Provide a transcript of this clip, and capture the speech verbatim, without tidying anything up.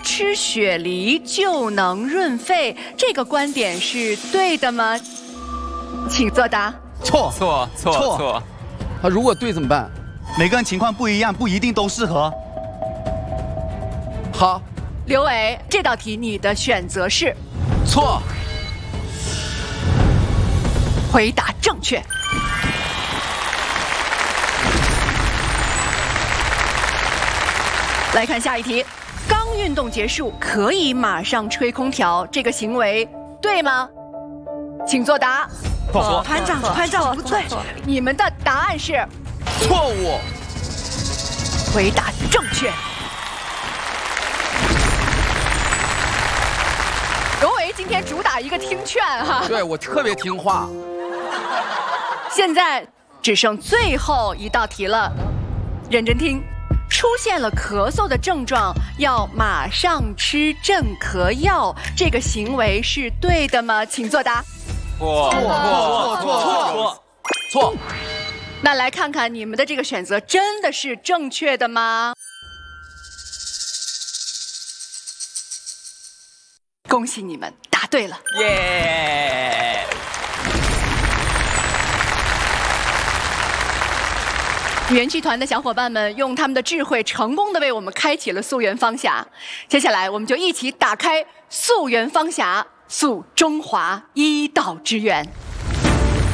吃雪梨就能润肺，这个观点是对的吗？请作答。 错错错错错。 他如果对怎么办？ 每个人情况不一样，不一定都适合。 好， 刘伟，这道题你的选择是错。 回答正确。来看下一题，刚运动结束可以马上吹空调，这个行为对吗？请作答。 错。 团长，团长不对， 你们的答案是错误。 回答正确。刘伟今天主打一个听劝哈， 对我特别听话。 现在只剩最后一道题了，认真听。出现了咳嗽的症状，要马上吃镇咳药，这个行为是对的吗？请作答。 错错错错错错。 那来看看你们的这个选择真的是正确的吗？恭喜你们答对了。 耶！ 元剧团的小伙伴们用他们的智慧，成功的为我们开启了溯源方匣。接下来，我们就一起打开溯源方匣，溯中华医道之源。